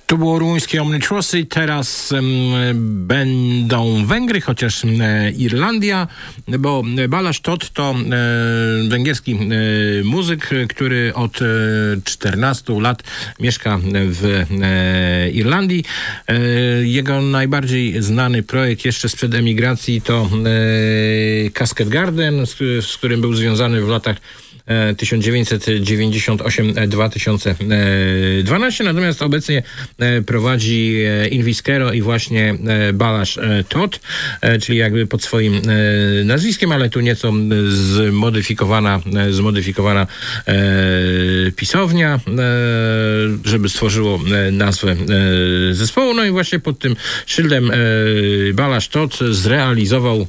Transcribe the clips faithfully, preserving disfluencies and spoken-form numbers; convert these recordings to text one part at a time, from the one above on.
To było rumuńskie Omnitrosy, teraz um, będą Węgry, chociaż e, Irlandia, bo Balázs Tóth to e, węgierski e, muzyk, który od e, czternastu lat mieszka w e, Irlandii. E, jego najbardziej znany projekt jeszcze sprzed emigracji to e, Cascade Garden, z, z którym był związany w latach tysiąc dziewięćset dziewięćdziesiąt osiem do dwa tysiące dwunastego, natomiast obecnie prowadzi Inviskero i właśnie Balázs Tóth, czyli jakby pod swoim nazwiskiem, ale tu nieco zmodyfikowana, zmodyfikowana pisownia, żeby stworzyło nazwę zespołu. No i właśnie pod tym szyldem Balázs Tóth zrealizował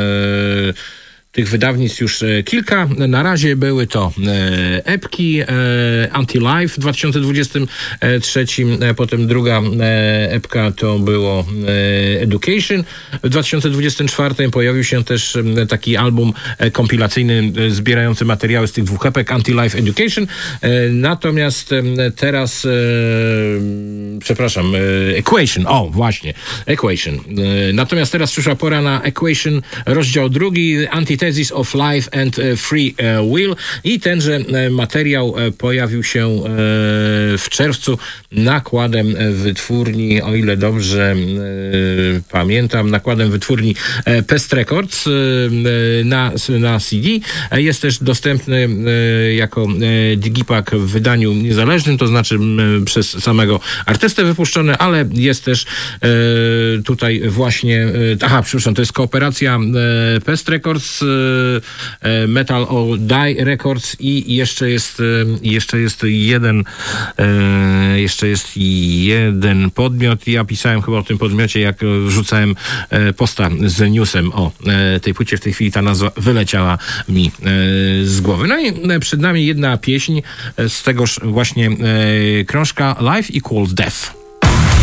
tych wydawnictw już kilka. Na razie były to e, epki, e, Anti-Life w dwa tysiące dwudziestym trzecim, e, potem druga e, epka to było e, Education. W dwa tysiące dwudziestym czwartym pojawił się też e, taki album e, kompilacyjny e, zbierający materiały z tych dwóch epek, Anti-Life, Education. E, natomiast e, teraz e, przepraszam, e, Equation, o właśnie, Equation. E, natomiast teraz przyszła pora na Equation, rozdział drugi, Anti Thesis of Life and Free Will, i tenże materiał pojawił się w czerwcu nakładem wytwórni, o ile dobrze pamiętam, nakładem wytwórni Pest Records na, na C D. Jest też dostępny jako digipak w wydaniu niezależnym, to znaczy przez samego artystę wypuszczony, ale jest też tutaj właśnie, aha, przepraszam, to jest kooperacja Pest Records, Metal O Die Records i jeszcze jest jeszcze jest jeden jeszcze jest jeden podmiot. Ja pisałem chyba o tym podmiocie, jak wrzucałem posta z newsem o tej płycie. W tej chwili ta nazwa wyleciała mi z głowy. No i przed nami jedna pieśń z tegoż właśnie krążka, Life Equals Death.